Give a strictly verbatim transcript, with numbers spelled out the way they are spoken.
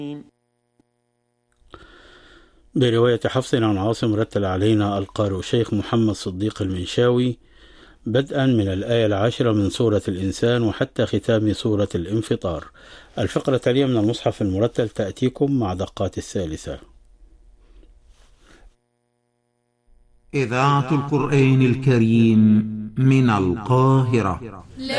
برواية حفص عن عاصم رتل علينا القارئ الشيخ محمد صديق المنشاوي بدءا من الآية العاشرة من سورة الإنسان وحتى ختام سورة الانفطار. الفقرة التالية من المصحف المرتل تأتيكم مع دقات الثالثة. إذاعة القرآن الكريم من القاهرة.